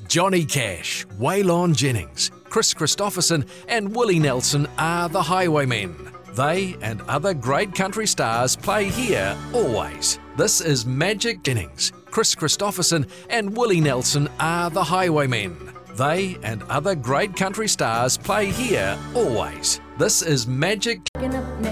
Johnny Cash, Waylon Jennings, Chris Christopherson and Willie Nelson are the Highwaymen. They and other great country stars play here always. This is Magic Jennings, Chris Christopherson and Willie Nelson are the Highwaymen. They and other great country stars play here always. This is Magic